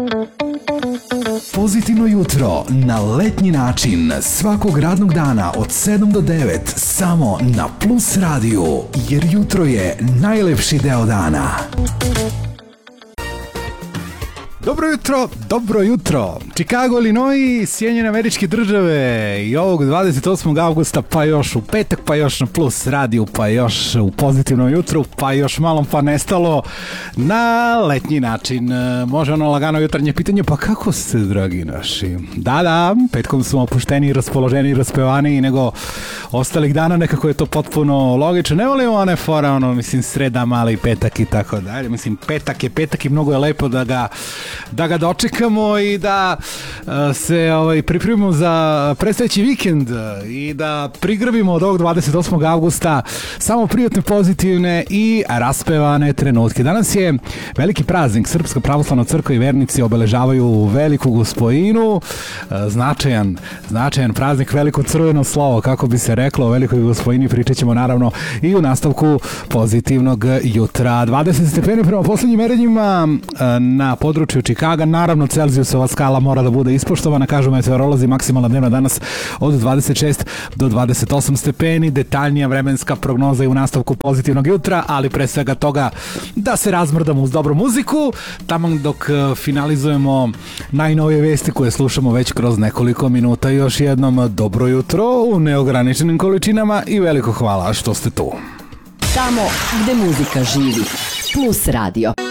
Pozitivno jutro na letnji način svakog radnog dana od 7 do 9 samo na Plus radiju, jer jutro je najlepši deo dana. Dobro jutro. Chicago, Illinois, Sjedinjene Američke Države i ovog 28. avgusta, pa još u petak, pa još na Plus radiju, pa još u pozitivnom jutru, pa još malo pa nestalo na letnji način. Može ono lagano jutarnje pitanje, pa kako ste, dragi naši? Da, petkom smo opušteni, raspoloženi, raspevani nego ostalih dana, nekako je to potpuno logično. Ne volimo one fora, mislim sreda, mali petak i tako dalje. Mislim, petak je i mnogo je lepo da ga dočekamo i da se pripremimo za predstojeći vikend i da prigrbimo od ovog 28. avgusta samo prijatne, pozitivne i raspevane trenutke. Danas je veliki praznik. Srpska pravoslavna crkva i vernici obeležavaju Veliku Gospojinu. Značajan praznik, veliko crveno slovo, kako bi se reklo. O Velikoj Gospojini pričat ćemo naravno i u nastavku pozitivnog jutra. 20 stepeni prema poslednjim merenjima na području Chicaga. Naravno, Celzijusova skala mora da bude ispoštovana, kažu meteorolozi, maksimalna dnevna danas od 26 do 28 stepeni, detaljnija vremenska prognoza i u nastavku pozitivnog jutra, ali pre svega toga da se razmrdamo uz dobru muziku, tamo dok finalizujemo najnovije vesti koje slušamo već kroz nekoliko minuta. Još jednom dobro jutro u neograničenim količinama i veliko hvala što ste tu. Tamo gde muzika živi. Plus radio.